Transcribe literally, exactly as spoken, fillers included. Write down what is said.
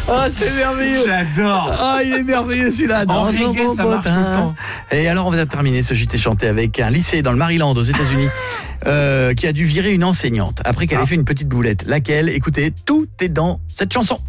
Ah, c'est merveilleux. J'adore. Ah, il est merveilleux celui-là. En Dans son reggae, beau ça marche tout le potin. temps. Et alors, on va terminer ce J T chanté avec un lycée dans le Maryland, aux États-Unis, euh, qui a dû virer une enseignante après qu'elle ait Ah. fait une petite boulette. Laquelle? Écoutez, tout est dans cette chanson.